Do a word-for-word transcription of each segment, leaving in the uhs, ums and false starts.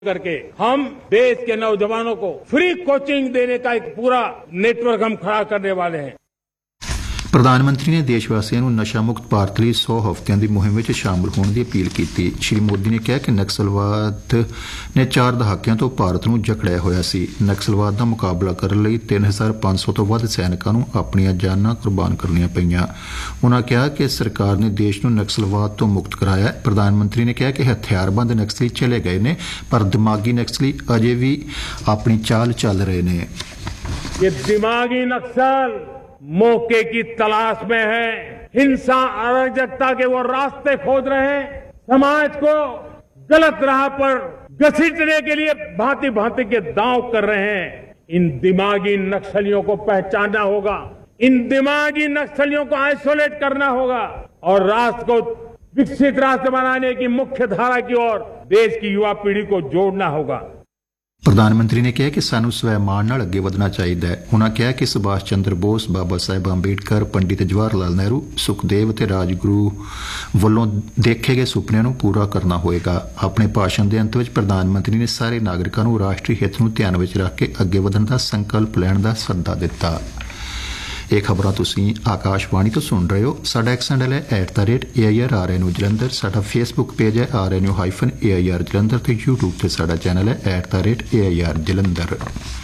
करके हम देश के नौजवानों को फ्री कोचिंग देने का एक पूरा नेटवर्क हम खड़ा करने वाले हैं। ਪ੍ਰਧਾਨ ਮੰਤਰੀ ਨੇ ਦੇਸ਼ ਵਾਸੀਆਂ ਨੂੰ ਨਸ਼ਾ ਮੁਕਤ ਭਾਰਤ ਲਈ ਸੌ ਹਫ਼ਤਿਆਂ ਦੀ ਮੁਹਿੰਮ ਵਿੱਚ ਸ਼ਾਮਲ ਹੋਣ ਦੀ ਅਪੀਲ ਕੀਤੀ। ਸ਼੍ਰੀ ਮੋਦੀ ਨੇ ਕਿਹਾ ਕਿ ਨਕਸਲਵਾਦ ਨੇ ਚਾਰ ਦਹਾਕਿਆਂ ਤੋਂ ਭਾਰਤ ਨੂੰ ਜਕੜਿਆ ਹੋਇਆ ਸੀ। ਨਕਸਲਵਾਦ ਦਾ ਮੁਕਾਬਲਾ ਕਰਨ ਲਈ ਤਿੰਨ ਹਜ਼ਾਰ ਪੰਜ ਸੌ ਤੋਂ ਵੱਧ ਸੈਨਿਕਾਂ ਨੂੰ ਆਪਣੀਆਂ ਜਾਨਾਂ ਕੁਰਬਾਨ ਕਰਨੀਆਂ ਪਈਆਂ। ਉਨ੍ਹਾਂ ਕਿਹਾ ਕਿ ਸਰਕਾਰ ਨੇ ਦੇਸ਼ ਨੂੰ ਨਕਸਲਵਾਦ ਤੋਂ ਮੁਕਤ ਕਰਾਇਆ। ਪ੍ਰਧਾਨ ਮੰਤਰੀ ਨੇ ਕਿਹਾ ਕਿ ਹਥਿਆਰਬੰਦ ਨਕਸਲੀ ਚਲੇ ਗਏ ਨੇ, ਪਰ ਦਿਮਾਗੀ ਨਕਸਲੀ ਅਜੇ ਵੀ ਆਪਣੀ ਚਾਲ ਚੱਲ ਰਹੇ ਨੇ। दिमागी नक्सल मौके की तलाश में है, हिंसा अराजकता के वो रास्ते खोज रहे हैं, समाज को गलत राह पर घसीटने के लिए भांति भांति के दांव कर रहे हैं। इन दिमागी नक्सलियों को पहचानना होगा, इन दिमागी नक्सलियों को आइसोलेट करना होगा और राष्ट्र को विकसित राष्ट्र बनाने की मुख्य धारा की ओर देश की युवा पीढ़ी को जोड़ना होगा। ਪ੍ਰਧਾਨ ਮੰਤਰੀ ਨੇ ਕਿਹਾ ਕਿ ਸਾਨੂੰ ਸਵੈਮਾਨ ਨਾਲ ਅੱਗੇ ਵਧਣਾ ਚਾਹੀਦਾ ਹੈ। ਉਨ੍ਹਾਂ ਕਿਹਾ ਕਿ ਸੁਭਾਸ਼ ਚੰਦਰ ਬੋਸ, ਬਾਬਾ ਸਾਹਿਬ ਅੰਬੇਡਕਰ, ਪੰਡਿਤ ਜਵਾਹਰ ਲਾਲ ਨਹਿਰੂ, ਸੁਖਦੇਵ ਅਤੇ ਰਾਜਗੁਰੂ ਵੱਲੋਂ ਦੇਖੇ ਗਏ ਸੁਪਨਿਆਂ ਨੂੰ ਪੂਰਾ ਕਰਨਾ ਹੋਏਗਾ। ਆਪਣੇ ਭਾਸ਼ਣ ਦੇ ਅੰਤ ਵਿੱਚ ਪ੍ਰਧਾਨ ਮੰਤਰੀ ਨੇ ਸਾਰੇ ਨਾਗਰਿਕਾਂ ਨੂੰ ਰਾਸ਼ਟਰੀ ਹਿੱਤ ਨੂੰ ਧਿਆਨ ਵਿੱਚ ਰੱਖ ਕੇ ਅੱਗੇ ਵਧਣ ਦਾ ਸੰਕਲਪ ਲੈਣ ਦਾ ਸੱਦਾ ਦਿੱਤਾ। ਇਹ ਖਬਰਾਂ ਤੁਸੀਂ ਆਕਾਸ਼ਵਾਣੀ ਤੋਂ ਸੁਣ ਰਹੇ ਹੋ। ਸਾਡਾ ਐਕਸ ਹੈਂਡਲ ਹੈ at the rate A I R R N U Jalandhar. ਸਾਡਾ ਫੇਸਬੁੱਕ ਪੇਜ ਹੈ R N U hyphen A I R Jalandhar ਤੇ ਯੂਟਿਊਬ ਤੇ ਸਾਡਾ ਚੈਨਲ ਹੈ at the rate A I R Jalandhar.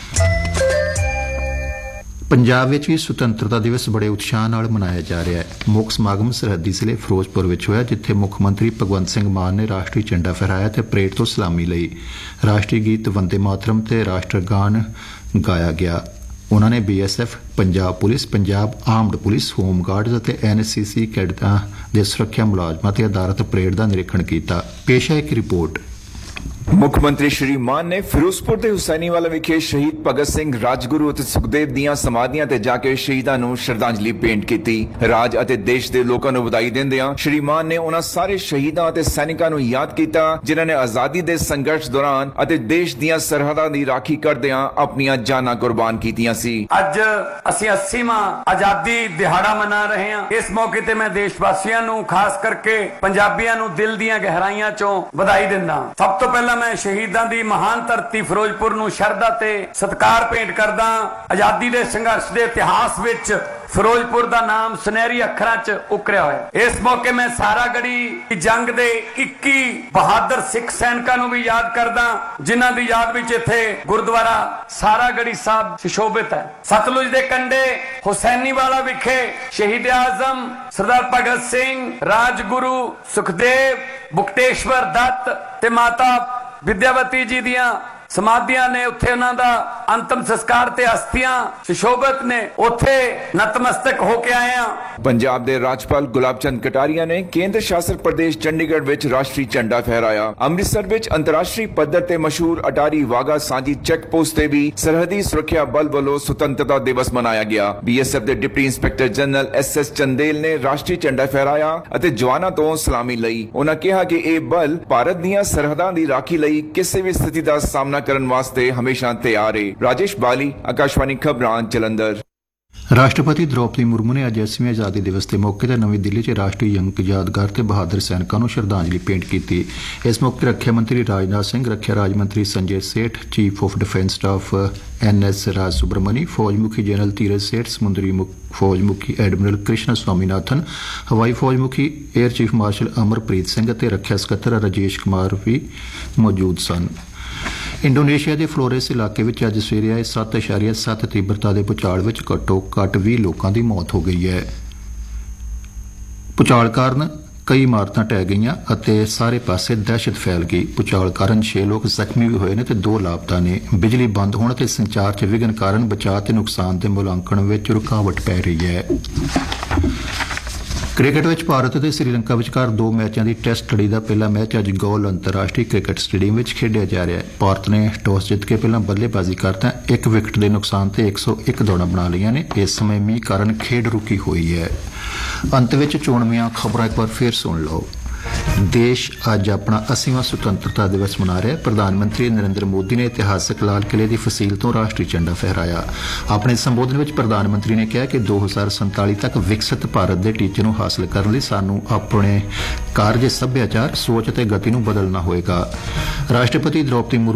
Punjab ਵਿੱਚ ਵੀ ਸੁਤੰਤਰਤਾ ਦਿਵਸ ਬੜੇ ਉਤਸ਼ਾਹ ਨਾਲ ਮਨਾਇਆ ਜਾ ਰਿਹਾ ਹੈ। ਮੁੱਖ ਸਮਾਗਮ ਸਰਹੱਦੀ ਜ਼ਿਲ੍ਹੇ ਫਿਰੋਜ਼ਪੁਰ ਵਿੱਚ ਹੋਇਆ, ਜਿੱਥੇ ਮੁੱਖ ਮੰਤਰੀ ਭਗਵੰਤ ਸਿੰਘ ਮਾਨ ਨੇ ਰਾਸ਼ਟਰੀ ਝੰਡਾ ਫਹਿਰਾਇਆ ਤੇ ਪਰੇਡ ਤੋਂ ਸਲਾਮੀ ਲਈ। ਰਾਸ਼ਟਰੀ ਗੀਤ ਵੰਦੇ ਮਾਤਰਮ ਤੇ ਰਾਸ਼ਟਰ ਗਾਨ ਗਾਇਆ ਗਿਆ। ਉਨ੍ਹਾਂ ਨੇ B S F, Punjab police, Punjab armed police, home guards ਅਤੇ ਐਨ ਸੀ ਸੀ ਕੈਡਿਟਾਂ ਦੇ ਸੁਰੱਖਿਆ ਮੁਲਾਜ਼ਮਾਂ ਤੇ ਆਧਾਰਿਤ ਪਰੇਡ ਦਾ ਨਿਰੀਖਣ ਕੀਤਾ। ਪੇਸ਼ ਹੈ ਇੱਕ ਰਿਪੋਰਟ। ਮੁੱਖ ਮੰਤਰੀ ਸ਼੍ਰੀ ਮਾਨ ਨੇ ਫਿਰੋਜ਼ਪੁਰ ਦੇ ਹੁਸੈਨੀਵਾਲਾ ਵਿਖੇ ਸ਼ਹੀਦ ਭਗਤ ਸਿੰਘ, ਰਾਜਗੁਰੂ ਅਤੇ ਸੁਖਦੇਵ ਦੀਆਂ ਸਮਾਧੀਆਂ ਤੇ ਜਾ ਕੇ ਸ਼ਹੀਦਾਂ ਨੂੰ ਸ਼ਰਧਾਂਜਲੀ ਭੇਂਟ ਕੀਤੀ। ਰਾਜ ਅਤੇ ਦੇਸ਼ ਦੇ ਲੋਕਾਂ ਨੂੰ ਵਧਾਈ ਦਿੰਦਿਆਂ ਸ਼੍ਰੀ ਮਾਨ ਨੇ ਉਹਨਾਂ ਸਾਰੇ ਸ਼ਹੀਦਾਂ ਅਤੇ ਸੈਨਿਕਾਂ ਨੂੰ ਯਾਦ ਕੀਤਾ ਜਿਨ੍ਹਾਂ ਨੇ ਆਜ਼ਾਦੀ ਦੇ ਸੰਘਰਸ਼ ਦੌਰਾਨ ਅਤੇ ਦੇਸ਼ ਦੀਆਂ ਸਰਹੱਦਾਂ ਦੀ ਰਾਖੀ ਕਰਦਿਆਂ ਆਪਣੀਆਂ ਜਾਨਾਂ ਕੁਰਬਾਨ ਕੀਤੀਆਂ ਸੀ। ਅੱਜ ਅਸੀਂ ਅੱਸੀਵਾਂ ਆਜ਼ਾਦੀ ਦਿਹਾੜਾ ਮਨਾ ਰਹੇ ਹਾਂ। ਇਸ ਮੌਕੇ ਤੇ ਮੈਂ ਦੇਸ਼ ਵਾਸੀਆਂ ਨੂੰ, ਖਾਸ ਕਰਕੇ ਪੰਜਾਬੀਆਂ ਨੂੰ ਦਿਲ ਦੀਆਂ ਗਹਿਰਾਈਆਂ ਚੋਂ ਵਧਾਈ ਦਿੰਦਾ। ਸਭ ਤੋਂ ਪਹਿਲਾਂ ਮੈਂ ਸ਼ਹੀਦਾਂ ਦੀ ਮਹਾਨ ਧਰਤੀ ਫਿਰੋਜ਼ਪੁਰ ਨੂੰ ਸ਼ਰਧਾ ਤੇ ਸਤਿਕਾਰ ਭੇਂਟ ਕਰਦਾ। ਆਜ਼ਾਦੀ ਦੇ ਸੰਘਰਸ਼ ਦੇ ਇਤਿਹਾਸ ਵਿੱਚ ਫਿਰੋਜ਼ਪੁਰ ਦਾ ਨਾਮ ਸੁਨਹਿਰੀ ਅੱਖਰਾਂ 'ਚ ਉਕਰਿਆ ਹੋਇਆ। ਇਸ ਮੌਕੇ ਮੈਂ ਸਾਰਾਗੜ੍ਹੀ ਜੰਗ ਦੇ ਇੱਕੀ ਬਹਾਦਰ ਸਿੱਖ ਸੈਨਿਕਾਂ ਨੂੰ ਵੀ ਯਾਦ ਕਰਦਾ, ਜਿਨ੍ਹਾਂ ਦੀ ਯਾਦ ਵਿੱਚ ਇੱਥੇ ਗੁਰਦੁਆਰਾ ਸਾਰਾਗੜ੍ਹੀ ਸਾਹਿਬ ਸੁਸ਼ੋਭਿਤ ਹੈ। ਸਤਲੁਜ ਦੇ ਕੰਢੇ ਹੁਸੈਨੀਵਾਲਾ ਵਿਖੇ ਸ਼ਹੀਦ ਆਜ਼ਮ ਸਰਦਾਰ ਭਗਤ ਸਿੰਘ, ਰਾਜਗੁਰੂ ਸੁਖਦੇਵ, ਬੁਕਤੇਸ਼ਵਰ ਦੱਤ ਤੇ ਮਾਤਾ ਵਿਦਿਆਵਤੀ ਜੀ ਦੀਆਂ ਸਮਾਧੀਆਂ ਨੇ। ਉੱਥੇ ਉਹਨਾਂ ਦਾ ਅੰਤਮ ਸੰਸਕਾਰ ਤੇ ਅਸਥੀਆਂ ਸੁਸ਼ੋਭਿਤ ਨੇ। ਉੱਥੇ ਨਤਮਸਤਕ ਹੋ ਕੇ ਆਏ ਆ। ਪੰਜਾਬ ਦੇ ਰਾਜਪਾਲ ਗੁਲਾਬ ਚੰਦ ਕਟਾਰੀਆ ਨੇ ਕੇਂਦਰ ਸ਼ਾਸਿਤ ਪ੍ਰਦੇਸ਼ ਚੰਡੀਗੜ੍ਹ ਵਿੱਚ ਰਾਸ਼ਟਰੀ ਝੰਡਾ ਫਹਿਰਾਇਆ। ਅੰਮ੍ਰਿਤਸਰ ਵਿੱਚ ਅੰਤਰਰਾਸ਼ਟਰੀ ਪੱਧਰ ਤੇ ਮਸ਼ਹੂਰ ਅਟਾਰੀ ਵਾਗਾ ਸਾਂਝੀ ਚੈੱਕ ਪੋਸਟ ਤੇ ਵੀ ਸਰਹੱਦੀ ਸੁਰੱਖਿਆ ਬਲ ਵੱਲੋਂ ਸੁਤੰਤਰਤਾ ਦਿਵਸ ਮਨਾਇਆ ਗਿਆ। ਬੀ ਐਸ ਐਫ ਦੇ deputy inspector general S S Chandel ਨੇ ਰਾਸ਼ਟਰੀ ਝੰਡਾ ਫਹਿਰਾਇਆ ਅਤੇ ਜਵਾਨਾਂ ਤੋਂ ਸਲਾਮੀ ਲਈ। ਉਨ੍ਹਾਂ ਕਿਹਾ ਕਿ ਇਹ ਬਲ ਭਾਰਤ ਦੀਆਂ ਸਰਹੱਦਾਂ ਦੀ ਰਾਖੀ ਲਈ ਕਿਸੇ ਵੀ ਸਥਿਤੀ ਦਾ ਸਾਹਮਣਾ ਕਰਨ ਵਾਸਤੇ ਹਮੇਸ਼ਾ ਤਿਆਰ ਹੈ। ਰਾਜੇਸ਼ ਬਾਲੀ, ਆਕਾਸ਼ਵਾਣੀ ਖਬਰਾਂ, ਜਲੰਧਰ। ਰਾਸ਼ਟਰਪਤੀ ਦ੍ਰੌਪਦੀ ਮੁਰਮੂ ਨੇ ਅੱਜ ਅੱਸੀਵੇਂ ਆਜ਼ਾਦੀ ਦਿਵਸ ਦੇ ਮੌਕੇ ਤੇ ਨਵੀਂ ਦਿੱਲੀ 'ਚ ਰਾਸ਼ਟਰੀ ਯੰਗ ਯਾਦਗਾਰ ਤੇ ਬਹਾਦਰ ਸੈਨਿਕਾਂ ਨੂੰ ਸ਼ਰਧਾਂਜਲੀ ਭੇਂਟ ਕੀਤੀ। ਇਸ ਮੌਕੇ ਰੱਖਿਆ ਮੰਤਰੀ ਰਾਜਨਾਥ ਸਿੰਘ, ਰੱਖਿਆ ਰਾਜ ਮੰਤਰੀ ਸੰਜੇ ਸੇਠ, chief of defence staff N S ਰਾਜ ਸੁਬਰਮਨੀ, ਫੌਜ ਮੁਖੀ ਜਨਰਲ ਧੀਰਜ ਸੇਠ, ਸਮੁੰਦਰੀ ਫੌਜ ਮੁਖੀ ਐਡਮਿਰਲ ਕ੍ਰਿਸ਼ਨਾ ਸਵਾਮੀਨਾਥਨ, ਹਵਾਈ ਫੌਜ ਮੁਖੀ air chief marshal Amarpreet Singh ਅਤੇ ਰੱਖਿਆ ਸਕੱਤਰ ਰਾਜੇਸ਼ ਕੁਮਾਰ ਵੀ ਮੌਜੂਦ ਸਨ। ਇੰਡੋਨੇਸ਼ੀਆ ਦੇ ਫਲੋਰੈਂਸ ਇਲਾਕੇ ਵਿੱਚ ਅੱਜ ਸਵੇਰੇ ਆਏ ਸੱਤ ਇਸ਼ਾਰੀਆ ਸੱਤ ਤੀਬਰਤਾ ਦੇ ਭੂਚਾਲ ਵਿੱਚ ਘੱਟੋ ਘੱਟ ਵੀਹ ਲੋਕਾਂ ਦੀ ਮੌਤ ਹੋ ਗਈ ਹੈ। ਭੂਚਾਲ ਕਾਰਨ ਕਈ ਇਮਾਰਤਾਂ ਢਹਿ ਗਈਆਂ ਅਤੇ ਸਾਰੇ ਪਾਸੇ ਦਹਿਸ਼ਤ ਫੈਲ ਗਈ। ਭੂਚਾਲ ਕਾਰਨ ਛੇ ਲੋਕ ਜ਼ਖਮੀ ਵੀ ਹੋਏ ਨੇ ਤੇ ਦੋ ਲਾਪਤਾ ਨੇ। ਬਿਜਲੀ ਬੰਦ ਹੋਣ ਤੇ ਸੰਚਾਰ 'ਚ ਵਿਘਨ ਕਾਰਨ ਬਚਾਅ ਤੇ ਨੁਕਸਾਨ ਦੇ ਮੁਲਾਂਕਣ ਵਿੱਚ ਰੁਕਾਵਟ ਪੈ ਰਹੀ ਹੈ। ਕ੍ਰਿਕਟ ਵਿੱਚ ਭਾਰਤ ਅਤੇ ਸ੍ਰੀਲੰਕਾ ਵਿਚਕਾਰ ਦੋ ਮੈਚਾਂ ਦੀ ਟੈਸਟ ਲੜੀ ਦਾ ਪਹਿਲਾ ਮੈਚ ਅੱਜ ਗੋਲ ਅੰਤਰਰਾਸ਼ਟਰੀ ਕ੍ਰਿਕਟ ਸਟੇਡੀਅਮ ਵਿੱਚ ਖੇਡਿਆ ਜਾ ਰਿਹਾ ਹੈ। ਭਾਰਤ ਨੇ ਟਾਸ ਜਿੱਤ ਕੇ ਪਹਿਲਾਂ ਬੱਲੇਬਾਜ਼ੀ ਕਰਦਿਆਂ ਇੱਕ ਵਿਕਟ ਦੇ ਨੁਕਸਾਨ ਤੇ ਇੱਕ ਸੌ ਇੱਕ ਦੌੜਾਂ ਬਣਾ ਲਈਆਂ ਨੇ। ਇਸ ਸਮੇਂ ਮੀਂਹ ਕਾਰਨ ਖੇਡ ਰੁਕੀ ਹੋਈ ਹੈ। ਅੰਤ ਵਿੱਚ ਚੋਣਵੀਆਂ ਖਬਰਾਂ ਇੱਕ ਵਾਰ ਫੇਰ ਸੁਣ ਲਓ। ਦੇਸ਼ ਅੱਜ ਆਪਣਾ ਅੱਸੀਵਾਂ ਸੁਤੰਤਰਤਾ ਦਿਵਸ ਮਨਾ ਰਿਹਾ ਹੈ। ਪ੍ਰਧਾਨ ਮੰਤਰੀ ਨਰਿੰਦਰ ਮੋਦੀ ਨੇ ਇਤਿਹਾਸਕ ਲਾਲ ਕਿਲੇ ਦੀ ਫਸੀਲ ਤੋਂ ਰਾਸ਼ਟਰੀ ਝੰਡਾ ਫਹਿਰਾਇਆ। ਆਪਣੇ ਸੰਬੋਧਨ ਵਿੱਚ ਪ੍ਰਧਾਨ ਮੰਤਰੀ ਨੇ ਕਿਹਾ ਕਿ ਦੋ ਹਜ਼ਾਰ ਸੰਤਾਲੀ ਤੱਕ ਵਿਕਸਿਤ ਭਾਰਤ ਦੇ ਟੀਚੇ ਨੂੰ ਹਾਸਲ ਕਰਨ ਲਈ ਸਾਨੂੰ ਆਪਣੇ ਕਾਰਜ, ਸੱਭਿਆਚਾਰ, ਸੋਚ ਅਤੇ ਗਤੀ ਨੂੰ ਬਦਲਣਾ ਹੋਵੇਗਾ। ਰਾਸ਼ਟਰਪਤੀ ਦ੍ਰੌਪਦੀ ਮੁਰਮੂ